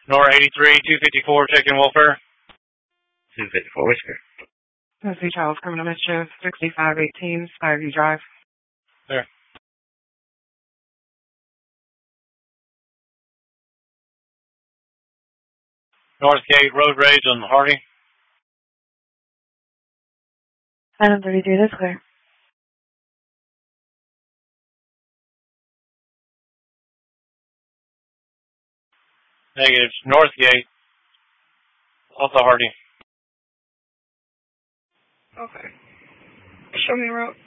Nor 83, 254, check in welfare. 254, Whisker. Tennessee Child's Criminal Mischief, 6518, Skyview Drive. There. Northgate road rage on Hardy. Item 33, that's clear. Negative. Northgate. Off the Hardy. Okay. Show me the route.